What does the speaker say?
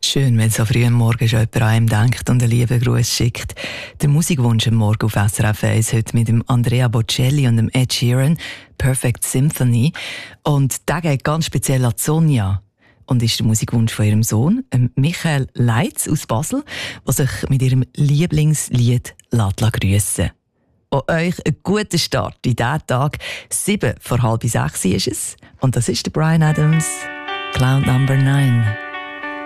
Schön, wenn so früh am Morgen schon jemand an einem denkt und einen lieben Gruß schickt. Der Musikwunsch am Morgen auf SRF 1 heute mit dem Andrea Bocelli und dem Ed Sheeran, Perfect Symphony. Und der geht ganz speziell an Sonja. Und ist der Musikwunsch von ihrem Sohn, Michael Leitz aus Basel, der sich mit ihrem Lieblingslied grüssen lässt. Auch euch einen guten Start in diesen Tag. 7 vor 5:30 ist es. Und das ist der Bryan Adams, Cloud Number 9.